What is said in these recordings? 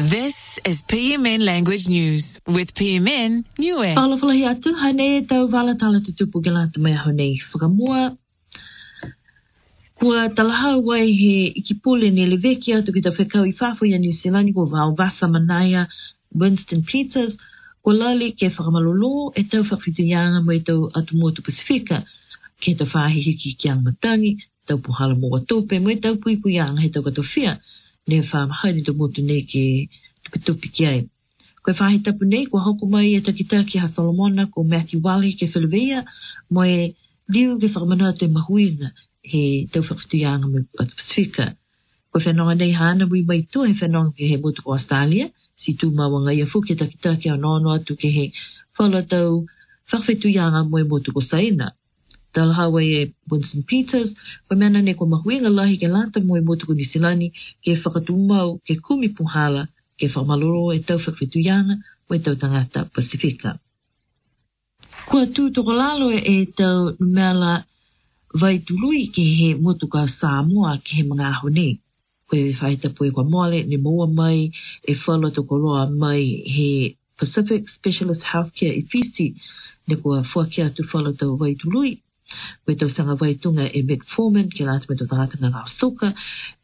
This is PMN Language News with PMN Niue. Whalawhalahi atu, hane tau wala tala tutupu gelata mai honei whakamua. Kua talahau wai he ikipule ni leveki atu ki ta whekau I whawhu ia New Zealand ko wau Vasa Manaya, Winston Peters, ko lali ke whakamalolo e tau whakwitu ianga mo e tau atu motu Pasifika, ke ta whahi hiki ki ang matangi, tau puhala mo tope mo e tau puipu ianga he tau katowhia. Ne whamahari to motu nei ke tupi ki ai. Koe whahi tapu nei, kua hoku mai e takitaki ha Solomona ko Matthew Wally ke Whilawea, mo e liu ke whakamana te mahuinga he tau whakatuianga mo atu Pasifika. Koe whanonga nei hana mui mai to he whanonga ke he motu ko Australia, si tu mawanga ia fuke takitaki a nono atu ke he whala tau whakatuianga mo e motu ko Saina. Talhawe e Winston Peters, wa mena ne ko mahuinga lahi ke lanta mo e motu ko Nisilani, ke whakatumau ke kumi puhala, ke whamaloro e tau whakawhetuyanga, mo e tau tangata Pasifika. Kua tū toko lalo e tau numela vai tului ke he motu ka Samoa ke he mga aho nei. Koe whaitapu e kwa mole, ne moa mai, e whala toko roa mai he Pacific Specialist Healthcare e Fisi, ne kua fuakia tu whala tau vai tului. Koe tau sanga waitunga e Mick Foreman, ke lata me tau tangata ngā Soka,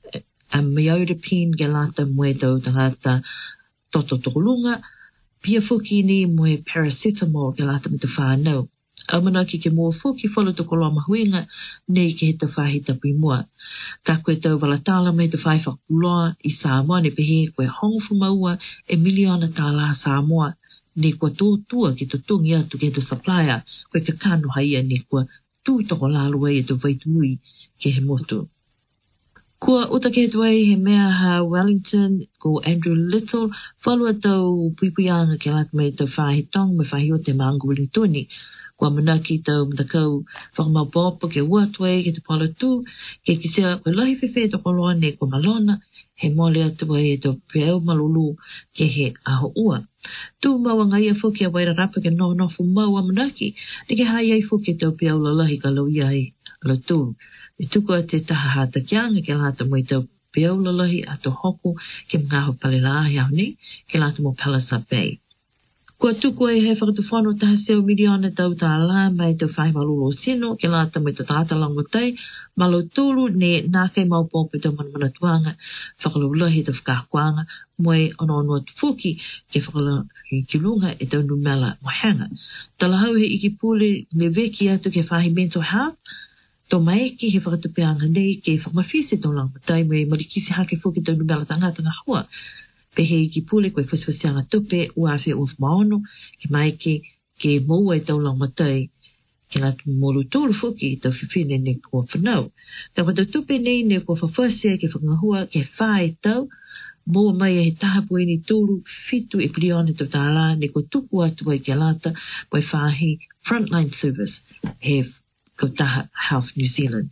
a Myodapine, ke lata mo e tau tangata Toto Tokolunga, pia fuki ni mo e paracetamol, ke lata me tau whanau. Almanaki ke mua fuki whalo toko loa mahuinga, nei ke he tau whahi tapu I mua. Ka koe tau walatala me tau whai whakuloa I Samoa, ne pehe koe hongofu maua e miliona tāla Samoa, ne kua tōtua ki to tungi atu ke tau supplier, koe ka kanu haia ne kua tū toko lalo e tau waitui ke he motu. Kua uta ke tuai he mea ha Wellington ko Andrew Little, whalua tau puipuianga ke lata mai tau whahi tong me whahi o te maangu Wellingtoni. Kua manaki tau mtakau whakamau popo ke uatue ke te pala tū, ke kisea koe lahi whewhe toko loa ne kua malona, he mole atua e tau peau malulu ke he aho ua. Tu maua ngai a fuki a waira rapa ke no nofu maua manaki, ne ke hai ai fuki tau peau lalahi ka lau iai la tu. E tuku a te taha hata kianga ke lata mo I tau peau lalahi a to hoku ke mngaho palelahi au ni, ke lata mo Palliser Bay. Kua tuku e he whakatuwhano taha seo miliona tau tāla mai tau whai malolo sino, ke lata mai tau tāta langwatai, malo tūlu ne nākei mau pōpe tau manatuanga, whakalaulahi tau whakakuanga, moe ono atu fuki ke whakalahi kilunga e tau numela mohanga. Talahau he iki pule le veki atu ke whahi mental health, tō maeki he whakatupeanga nei ke whakamawhisi tau langwatai, moe marikisi hake fuki tau numela tangata ngā hua. Pehe ki pule koe whaswasianga tupe uawhi uf maono, ke maike ke moua e tau langmatai, ke latu molu tūru fuki tau whiwhine ne kua whanau. Ka wata tupe nei ne kua whawhasia ke whakangahua ke whae tau, moua mai e he tahapu ini tūru fitu e pilione tau tāla ne kua tuku atu ai ke lata mai whahi Frontline Service he Kautaha Health New Zealand.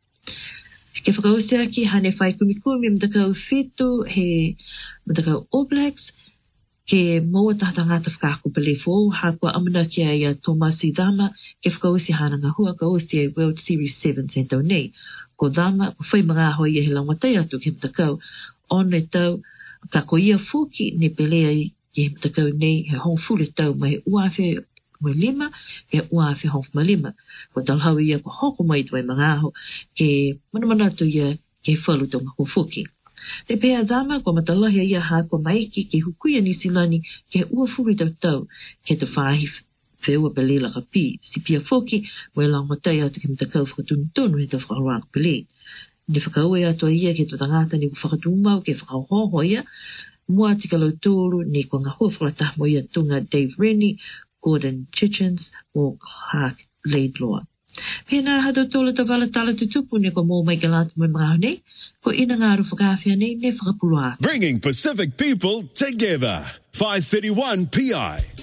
Ke whakausia ki hane whai kumikumi mtakau fitu he mtakau All Blacks ke moa tahta ngata whakaku pele fō hapua amana ki ai Tomasi Dama ke whakausia hana ngā hua ka osia World Series 7 se tau nei. Ko Dama, whai mga hoi e he langwatai atu ke mtakau on e tau ka ko ia fuki ne pelea I ke mtakau nei he hong fule tau mai uawhi mai lima, ke uawhi hong malima. Ko talhau ia ko hoko mai tuai mga aho, ke manamana tu ia ke whalu tau mahu fuki. Ne pēa dama, ko matalahi ia haa ko maiki ke hukuia New Zealand ke ua furi tau ke te whahi wheua pelela ka pi. Si pia fuki, mo e langmatai atu ke mtakau whakatunu he tau whakaroa pele. Ne whakaue atua ia ke tu tangata ni ku whakatumau ke whakahoho ia, mua tika lau tōru ne ko ngā hua whakatah mo ia tunga Dave Rennie, Gordon Chitchens o Clark Laidlaw. Pēnā hado tōla ta wala tala tutupu ne ko mō mai ke lata mai mga nei, ko ina ngāru whakawhia nei ne whakapulua. Bringing Pacific people together. 531 PI.